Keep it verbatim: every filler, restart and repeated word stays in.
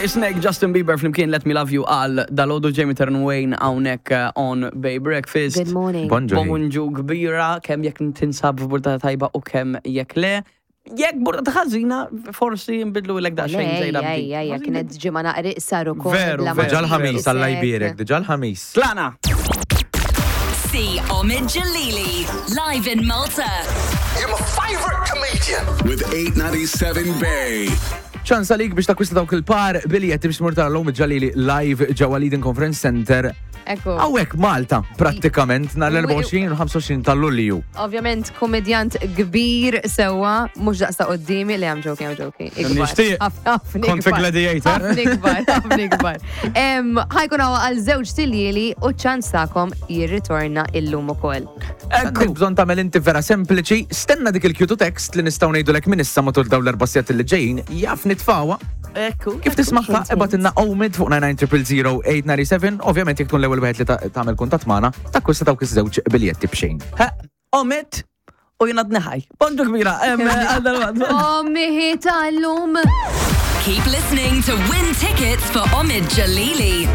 Snake, Justin Bieber flimkien Let Me Love You għal dal-għodu Jamie Turnwayne għawnek on Bay Breakfast. Good morning. Bonġu. Bonġu kbira, kem jek tinsab f'burda tajba u kem jek le. Jek burda ħażina, forsi nbidlu l-ek da xejn zejda. Ejja, ejja, kienet ġimana qriq saru kol. Veru, Diġà l-ħamis, Alla jbierek, diġà l-ħamis. Tlana! See Omid Jalili, live in Malta. You're my favorite comedian. With eight ninety-seven Bay. ċans għalik biex takwista dawk il-par biljetti biex tmur tara l-Omid Jalili live ġewwa Leiden Conference Center. Ekku. Għawek Malta, prattikament, nar l-erba' u ħamsa u għoxrin tal-Lulju. Ovvjament, komedjant kbir sewa, mux daqsa qoddimi li għam ġoki, għam ġoki. Nishtiq. Kont fi Gladiator. Ħafni kbar, ħafni kbar. Ħajkun għawa għal żewġ tiljili u ċans ta'kom jirritorna illum ukoll. Ekku. Bżon tamel inti vera sempliċi, stenna dik il-Q to text li nistaw nejdu l-ek minissa matul daw l-erba' sjat li ġejjin, jaf nitfawa. Ekku. Kif tismaħħa, ebatinna Omid fuq nine nine zero zero eight nine seven, ovvjament jek tkun l-ewwel wieħed li tagħmel kuntatt magħna, takkwista dawk iż-żewġ biljetti b'xejn. Omid u jina d-neħaj. Bonġu kbira, għadda Ommi tal-lum. Keep listening to win tickets for Omid Jalili.